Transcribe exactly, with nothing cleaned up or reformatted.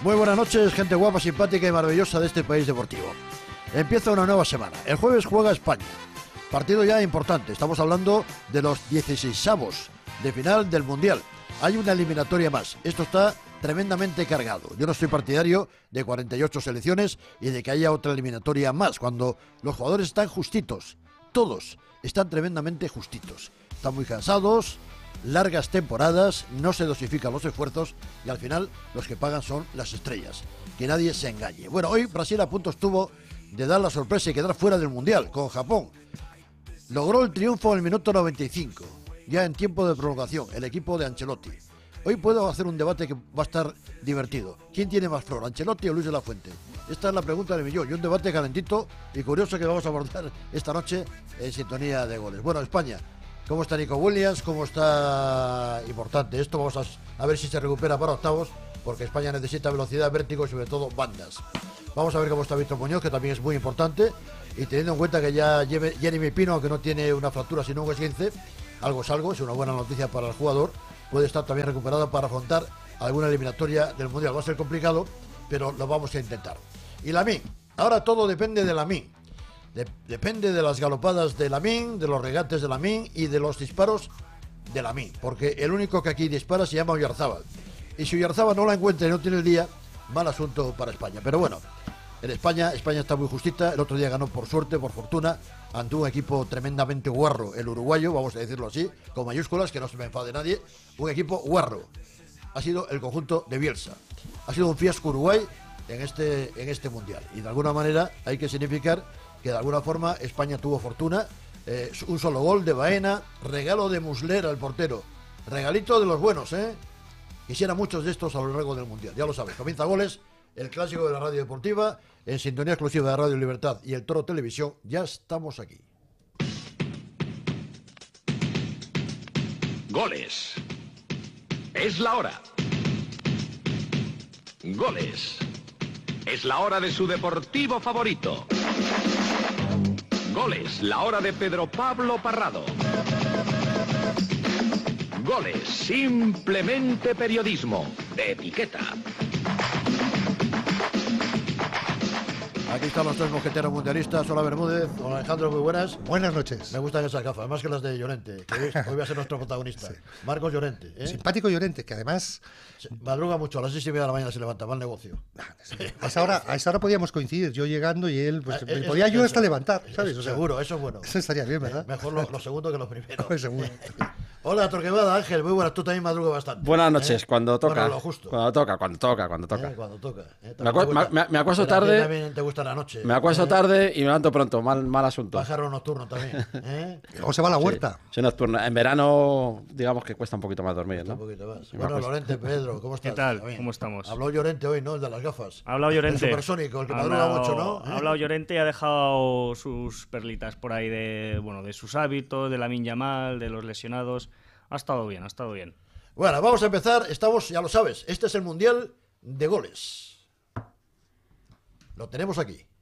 Muy buenas noches, gente guapa, simpática y maravillosa de este país deportivo. Empieza una nueva semana. El jueves juega España. Partido ya importante. Estamos hablando de los dieciseisavos de final del Mundial. Hay una eliminatoria más. Esto está tremendamente cargado. Yo no soy partidario de cuarenta y ocho selecciones y de que haya otra eliminatoria más, cuando los jugadores están justitos. Todos están tremendamente justitos. Están muy cansados, largas temporadas, no se dosifican los esfuerzos y al final los que pagan son las estrellas. Que nadie se engañe. Bueno, hoy Brasil a punto estuvo de dar la sorpresa y quedar fuera del Mundial con Japón. Logró el triunfo en el minuto noventa y cinco, ya en tiempo de prolongación, el equipo de Ancelotti. Hoy puedo hacer un debate que va a estar divertido. ¿Quién tiene más flor, Ancelotti o Luis de la Fuente? Esta es la pregunta del millón y un debate calentito y curioso que vamos a abordar esta noche en sintonía de goles. Bueno, España, ¿cómo está Nico Williams? ¿Cómo está? Importante esto, vamos a, a ver si se recupera para octavos, porque España necesita velocidad, vértigo y sobre todo bandas. Vamos a ver cómo está Víctor Muñoz, que también es muy importante, y teniendo en cuenta que ya lleve Jeremy Pino, que no tiene una fractura sino un esguince, algo es algo, es una buena noticia para el jugador, puede estar también recuperado para afrontar alguna eliminatoria del Mundial. Va a ser complicado, pero lo vamos a intentar. Y Lamine, ahora todo depende de Lamine. De, depende de las galopadas de Lamine, de los regates de Lamine y de los disparos de Lamine, porque el único que aquí dispara se llama Oyarzabal. Y si Oyarzabal no la encuentra y no tiene el día, mal asunto para España. Pero bueno, en España, España está muy justita. El otro día ganó por suerte, por fortuna, ante un equipo tremendamente guarro, el uruguayo, vamos a decirlo así, con mayúsculas, que no se me enfade nadie. Un equipo guarro. Ha sido el conjunto de Bielsa. Ha sido un fiasco Uruguay en este, en este Mundial. Y de alguna manera hay que significar que de alguna forma España tuvo fortuna. Eh, un solo gol de Baena, regalo de Muslera al portero. Regalito de los buenos, ¿eh? Quisiera muchos de estos a lo largo del Mundial. Ya lo sabes, comienza Goles, el clásico de la radio deportiva, en sintonía exclusiva de Radio Libertad y el Toro Televisión. Ya estamos aquí. Goles. Es la hora. Goles. Es la hora de su deportivo favorito. Goles, la hora de Pedro Pablo Parrado. Goles, simplemente periodismo de etiqueta. Aquí están los tres mosqueteros mundialistas. Hola Bermúdez, hola Alejandro, muy buenas. Buenas noches. Me gustan esas gafas, más que las de Llorente, que hoy, hoy va a ser nuestro protagonista. Sí. Marcos Llorente. ¿eh? Simpático Llorente, que además... Se madruga mucho, a las seis y media de la mañana se levanta, va al negocio. A esa hora, a esa hora podíamos coincidir, yo llegando y él, pues, eh, me es, podía es, yo es, hasta levantar, ¿sabes? Es, seguro, eso es bueno. Eso estaría bien, ¿verdad? Eh, mejor lo, lo segundo que lo primero. No, seguro. Hola, Torquemada, Ángel, muy buenas, tú también madrugas bastante. Buenas noches, ¿eh? cuando toca. Bueno, lo justo. Cuando toca, cuando toca, cuando toca. Eh, cuando toca. Eh, me, acu gusta, me, me acuesto tarde. tarde. También te gusta la noche. Me acuesto eh. tarde y me levanto pronto, mal, mal asunto. Pájaro nocturno también. ¿eh? Luego se va a la huerta. Sí, soy nocturno. En verano, digamos que cuesta un poquito más dormir, ¿no? Un poquito más. Bueno, Llorente, Pedro, ¿cómo estás? ¿Qué tal? También. ¿Cómo estamos? Habló Llorente hoy, ¿no? El de las gafas. Ha hablado Llorente. El supersónico, el que ha madruga hablado, mucho, ¿no? Ha hablado Llorente y ha dejado sus perlitas por ahí de, bueno, de sus hábitos, de Lamine Yamal, de los lesionados. Ha estado bien, ha estado bien. Bueno, vamos a empezar. Estamos, ya lo sabes, este es el Mundial de Goles. Lo tenemos aquí.